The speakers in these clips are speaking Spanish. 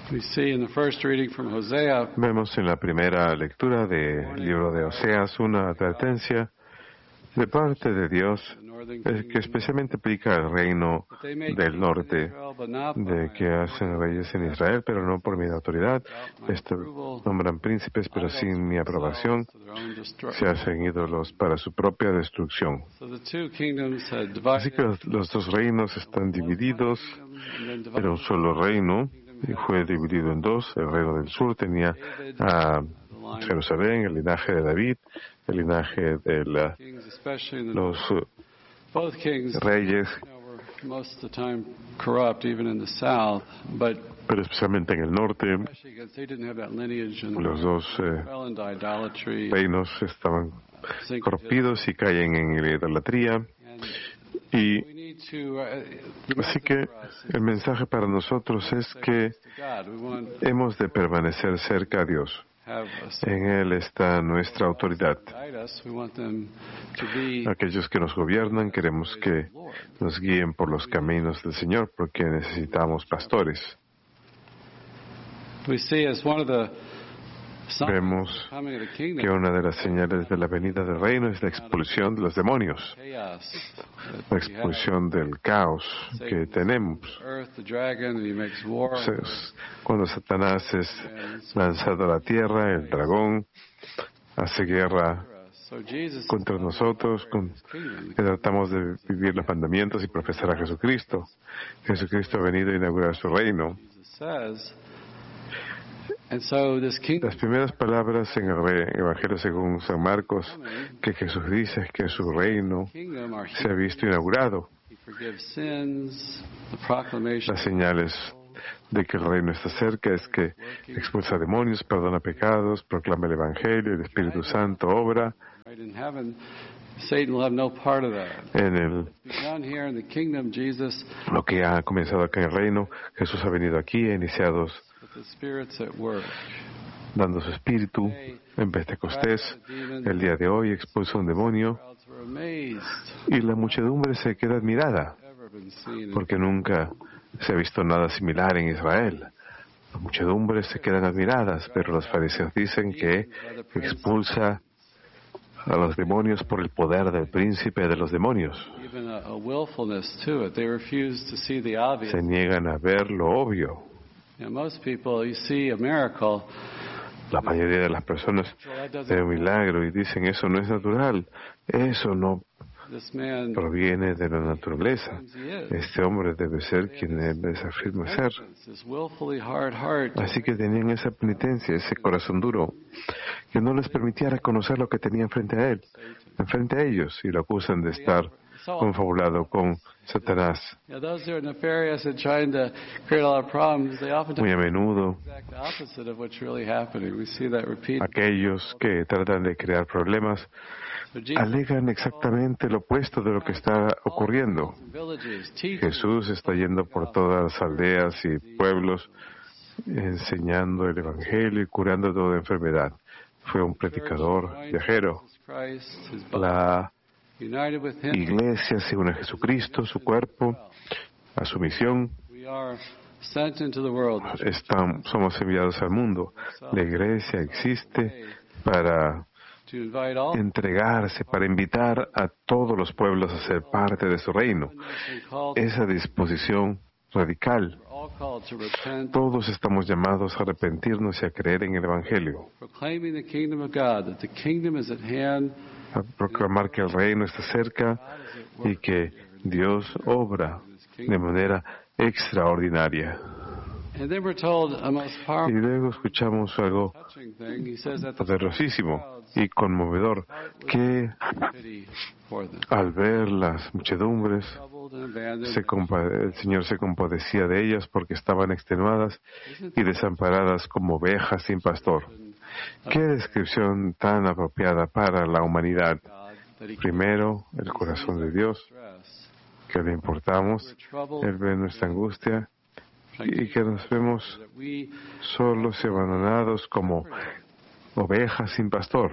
We see in the first reading from Hosea, Vemos en la primera lectura del libro de Oseas una advertencia de parte de Dios que especialmente aplica al reino del norte, de que hacen reyes en Israel, pero no por mi autoridad. Nombran príncipes, pero sin mi aprobación. Se hacen ídolos para su propia destrucción. Así que los dos reinos están divididos. Era un solo reino y fue dividido en dos. El reino del sur tenía a Jerusalén, el linaje de David, el linaje de los reyes, pero especialmente en el norte, los dos reinos estaban corrompidos y caen en la idolatría. Y así que el mensaje para nosotros es que hemos de permanecer cerca a Dios. En Él está nuestra autoridad. Aquellos que nos gobiernan queremos que nos guíen por los caminos del Señor, porque necesitamos pastores. Vemos que una de las señales de la venida del reino es la expulsión de los demonios, la expulsión del caos que tenemos. Cuando Satanás es lanzado a la tierra, el dragón hace guerra contra nosotros, que tratamos de vivir los mandamientos y profesar a Jesucristo. Jesucristo ha venido a inaugurar su reino. Las primeras palabras en el Evangelio según San Marcos que Jesús dice es que su reino se ha visto inaugurado. Las señales de que el reino está cerca es que expulsa demonios, perdona pecados, proclama el Evangelio, el Espíritu Santo obra. Lo que ha comenzado acá en el reino, Jesús ha venido aquí, ha iniciado dando su espíritu en Pentecostés. El día de hoy expulsa un demonio y la muchedumbre se queda admirada porque nunca se ha visto nada similar en Israel. Las muchedumbres se quedan admiradas, pero los fariseos dicen que expulsa a los demonios por el poder del príncipe de los demonios. Se niegan a ver lo obvio. La mayoría de las personas ven un milagro y dicen eso no es natural, eso no proviene de la naturaleza. Este hombre debe ser quien él afirma ser. Así que tenían esa penitencia, ese corazón duro, que no les permitía reconocer lo que tenían frente a ellos, y lo acusan de estar confabulado con Satanás. Muy a menudo, aquellos que tratan de crear problemas alegan exactamente lo opuesto de lo que está ocurriendo. Jesús está yendo por todas las aldeas y pueblos enseñando el Evangelio y curando toda enfermedad. Fue un predicador viajero. La Iglesia se une a Jesucristo, su cuerpo, a su misión. Somos enviados al mundo. La Iglesia existe para entregarse, para invitar a todos los pueblos a ser parte de su reino. Esa disposición radical. Todos estamos llamados a arrepentirnos y a creer en el Evangelio. A proclamar que el reino está cerca y que Dios obra de manera extraordinaria. Y luego escuchamos algo poderosísimo y conmovedor, que al ver las muchedumbres, el Señor se compadecía de ellas porque estaban extenuadas y desamparadas como ovejas sin pastor. ¡Qué descripción tan apropiada para la humanidad! Primero, el corazón de Dios, que le importamos. Él ve nuestra angustia y que nos vemos solos y abandonados como ovejas sin pastor.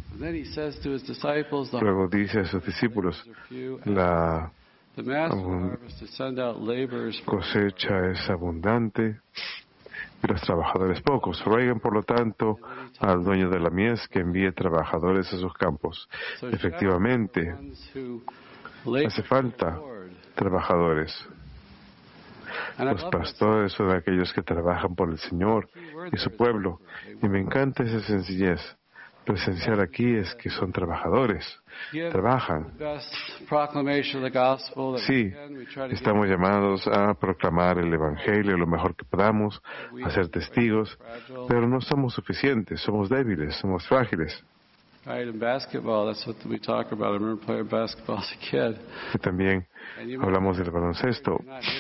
Luego dice a sus discípulos, la cosecha es abundante, y los trabajadores pocos. Rueguen, por lo tanto, al dueño de la mies que envíe trabajadores a sus campos. Efectivamente, hace falta trabajadores. Los pastores son aquellos que trabajan por el Señor y su pueblo. Y me encanta esa sencillez. Lo esencial aquí es que son trabajadores. Trabajan. Sí, estamos llamados a proclamar el Evangelio lo mejor que podamos, a ser testigos, pero no somos suficientes, somos débiles, somos frágiles. Y también hablamos del baloncesto.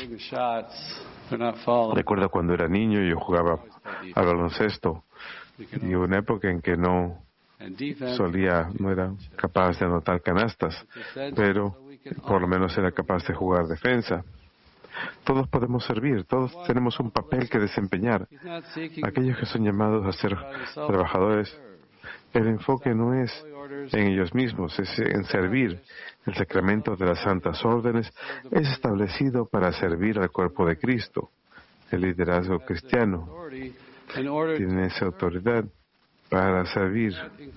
Recuerdo cuando era niño yo jugaba al baloncesto y hubo una época en que no era capaz de anotar canastas, pero por lo menos era capaz de jugar defensa. Todos podemos servir, todos tenemos un papel que desempeñar. Aquellos que son llamados a ser trabajadores, el enfoque no es en ellos mismos, es en servir. El sacramento de las santas órdenes es establecido para servir al cuerpo de Cristo. El liderazgo cristiano tiene esa autoridad para servir.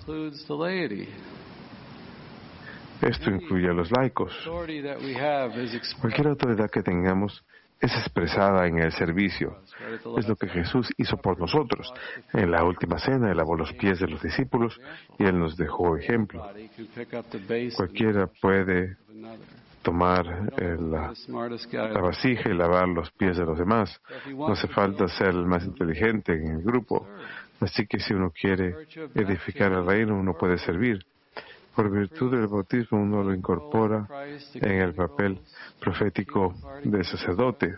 Esto incluye a los laicos. Cualquier autoridad que tengamos es expresada en el servicio. Es lo que Jesús hizo por nosotros. En la última cena, Él lavó los pies de los discípulos y Él nos dejó ejemplo. Cualquiera puede tomar la vasija y lavar los pies de los demás. No hace falta ser el más inteligente en el grupo. Así que si uno quiere edificar el reino, uno puede servir. Por virtud del bautismo uno lo incorpora en el papel profético del sacerdote.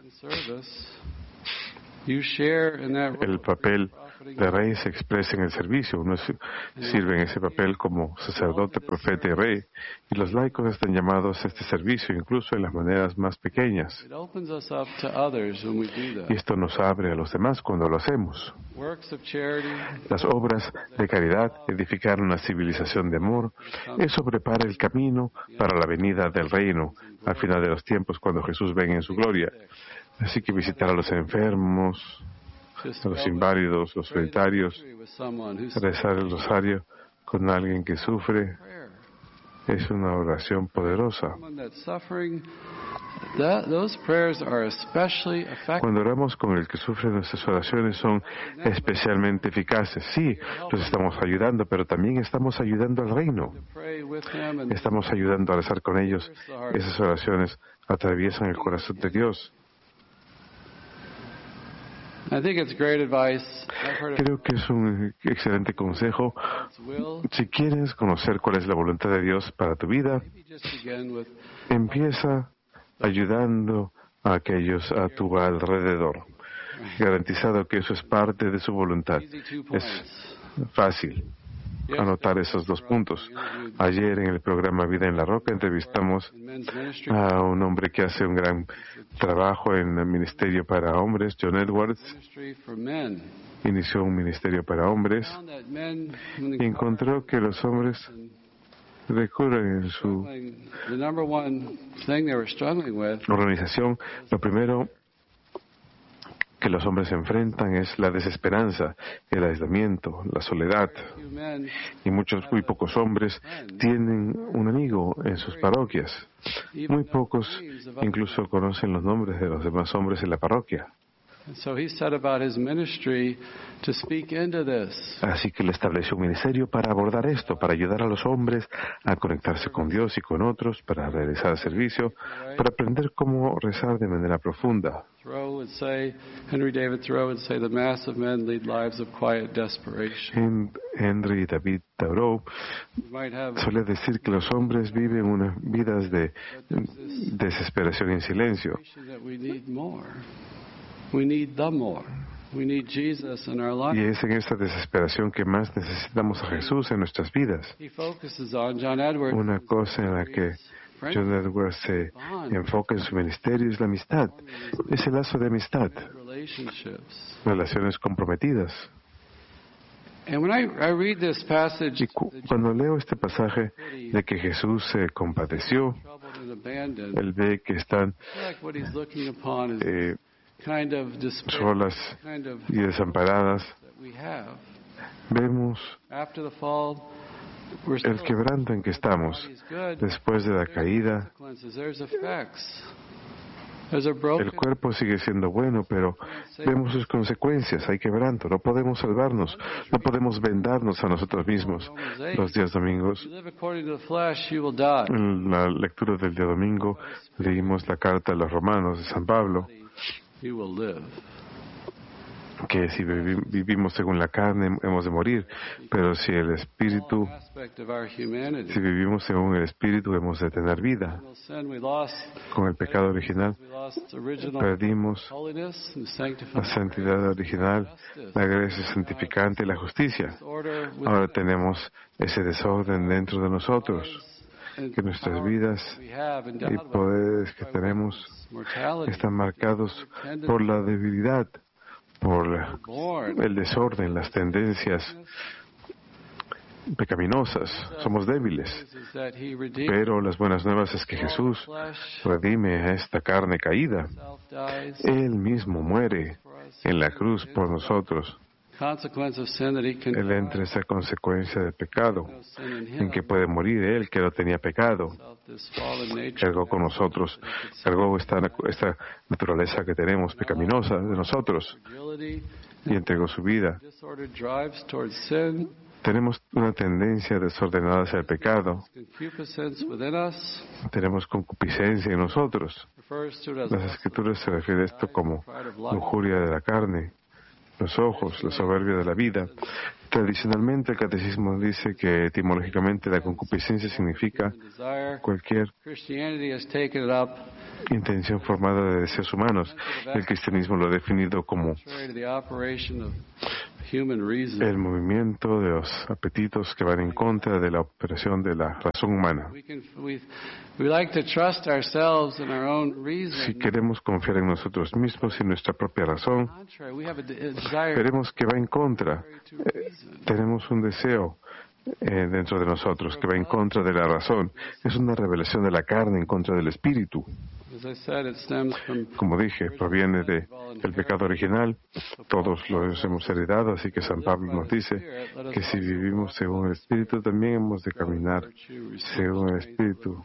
El papel de rey se expresa en el servicio. Uno sirve en ese papel como sacerdote, profeta y rey. Y los laicos están llamados a este servicio, incluso en las maneras más pequeñas. Y esto nos abre a los demás cuando lo hacemos. Las obras de caridad edificar una civilización de amor. Eso prepara el camino para la venida del reino al final de los tiempos, cuando Jesús venga en su gloria. Así que visitar a los enfermos, a los inválidos, los solitarios, rezar el rosario con alguien que sufre, es una oración poderosa. Cuando oramos con el que sufre, nuestras oraciones son especialmente eficaces. Sí, los estamos ayudando, pero también estamos ayudando al reino. Estamos ayudando a rezar con ellos. Esas oraciones atraviesan el corazón de Dios. Creo que es un excelente consejo. Si quieres conocer cuál es la voluntad de Dios para tu vida, empieza ayudando a aquellos a tu alrededor. Garantizado que eso es parte de su voluntad. Es fácil anotar esos 2 puntos. Ayer en el programa Vida en la Roca entrevistamos a un hombre que hace un gran trabajo en el ministerio para hombres, John Edwards. Inició un ministerio para hombres y encontró que los hombres recurren en su organización. Lo primero que los hombres se enfrentan es la desesperanza, el aislamiento, la soledad. Y muy pocos hombres tienen un amigo en sus parroquias. Muy pocos incluso conocen los nombres de los demás hombres en la parroquia. Así que le estableció un ministerio para abordar esto, para ayudar a los hombres a conectarse con Dios y con otros, para realizar servicio, para aprender cómo rezar de manera profunda. Henry David Thoreau solía decir que los hombres viven unas vidas de desesperación en silencio. Y es en esta desesperación que más necesitamos a Jesús en nuestras vidas. Una cosa en la que John Edwards se enfoca en su ministerio es la amistad. Es el lazo de amistad. Relaciones comprometidas. Y cuando leo este pasaje de que Jesús se compadeció, él ve que están solas y desamparadas, vemos el quebranto en que estamos. Después de la caída, el cuerpo sigue siendo bueno, pero vemos sus consecuencias. Hay quebranto. No podemos salvarnos. No podemos vendarnos a nosotros mismos. Los días domingos, en la lectura del día domingo, leímos la carta a los Romanos de San Pablo, que si vivimos según la carne hemos de morir, pero si vivimos según el Espíritu hemos de tener vida. Con el pecado original perdimos la santidad original, la gracia santificante y la justicia. Ahora tenemos ese desorden dentro de nosotros, que nuestras vidas y poderes que tenemos están marcados por la debilidad, por el desorden, las tendencias pecaminosas. Somos débiles. Pero las buenas nuevas es que Jesús redime a esta carne caída. Él mismo muere en la cruz por nosotros. Él entra esa consecuencia del pecado, en que puede morir Él, que no tenía pecado. Cargó con nosotros, cargó esta naturaleza que tenemos pecaminosa de nosotros y entregó su vida. Tenemos una tendencia desordenada hacia el pecado. Tenemos concupiscencia en nosotros. Las Escrituras se refieren a esto como lujuria de la carne, los ojos, la soberbia de la vida. Tradicionalmente el catecismo dice que etimológicamente la concupiscencia significa cualquier intención formada de deseos humanos. El cristianismo lo ha definido como el movimiento de los apetitos que van en contra de la operación de la razón humana. Si queremos confiar en nosotros mismos y en nuestra propia razón, veremos que va en contra. Tenemos un deseo dentro de nosotros que va en contra de la razón. Es una revelación de la carne en contra del espíritu. Como dije, proviene del pecado original. Todos los hemos heredado, así que San Pablo nos dice que si vivimos según el Espíritu, también hemos de caminar según el Espíritu.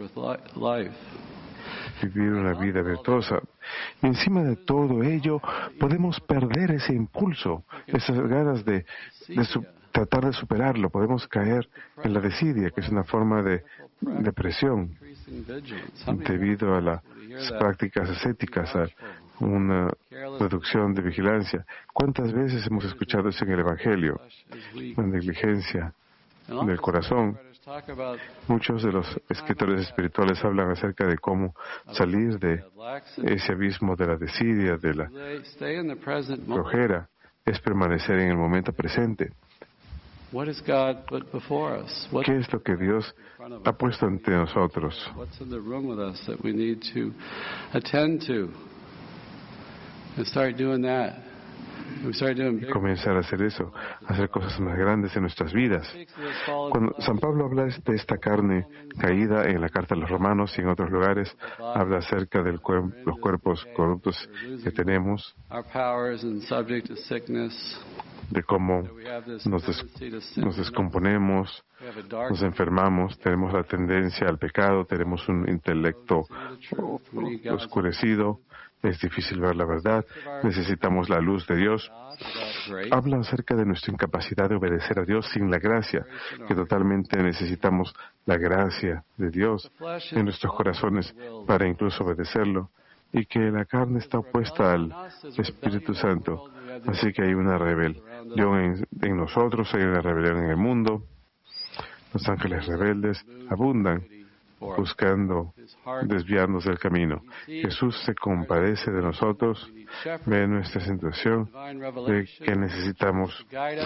Vivir una vida virtuosa. Y encima de todo ello, podemos perder ese impulso, esas ganas de tratar de superarlo. Podemos caer en la desidia, que es una forma de depresión debido a las prácticas ascéticas, a una reducción de vigilancia. ¿Cuántas veces hemos escuchado eso en el Evangelio? La negligencia del corazón. Muchos de los escritores espirituales hablan acerca de cómo salir de ese abismo de la desidia, de la flojera, es permanecer en el momento presente. ¿Qué es lo que Dios ha puesto ante nosotros? Y comenzar a hacer eso, a hacer cosas más grandes en nuestras vidas. Cuando San Pablo habla de esta carne caída en la carta a los Romanos y en otros lugares, habla acerca de los cuerpos corruptos que tenemos, de cómo nos descomponemos, nos enfermamos, tenemos la tendencia al pecado, tenemos un intelecto oscurecido, es difícil ver la verdad, necesitamos la luz de Dios. Habla acerca de nuestra incapacidad de obedecer a Dios sin la gracia, que totalmente necesitamos la gracia de Dios en nuestros corazones para incluso obedecerlo, y que la carne está opuesta al Espíritu Santo. Así que hay una rebelión en nosotros, hay una rebelión en el mundo. Los ángeles rebeldes abundan buscando desviarnos del camino. Jesús se compadece de nosotros, ve nuestra situación, ve que necesitamos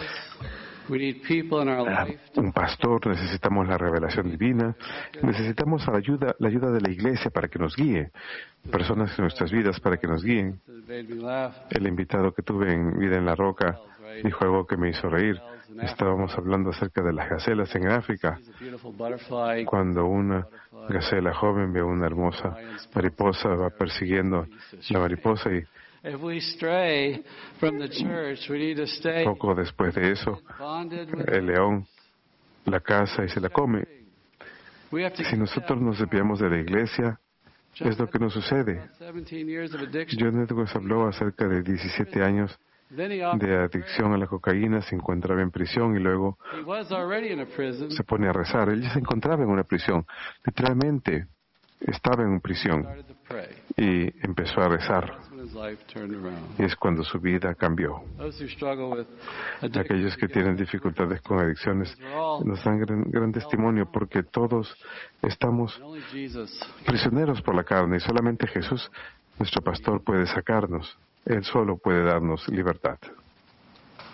un pastor, necesitamos la revelación divina, necesitamos la ayuda de la iglesia para que nos guíe, personas en nuestras vidas para que nos guíen. El invitado que tuve en Vida en la Roca dijo algo que me hizo reír. Estábamos hablando acerca de las gacelas en África. Cuando una gacela joven ve una hermosa mariposa, va persiguiendo la mariposa y If we stray from the church, we need to stay Poco después de eso, bonded with el león la caza y se la come. We have to Si nosotros nos desviamos de la iglesia, es lo que nos sucede. 17 years of addiction. John Edwards habló acerca de 17 años Then he de adicción a la cocaína, se encontraba en prisión y luego was already in a prison. se pone a rezar. Él ya se encontraba en una prisión, literalmente estaba en una prisión Started to pray. y empezó a rezar. That's when his life turned around. Y es cuando su vida cambió. Those who struggle with addiction Aquellos que tienen dificultades con adicciones nos dan gran testimonio porque todos estamos only Jesus prisioneros por la carne y solamente Jesús, nuestro pastor, puede sacarnos. Él solo puede darnos libertad.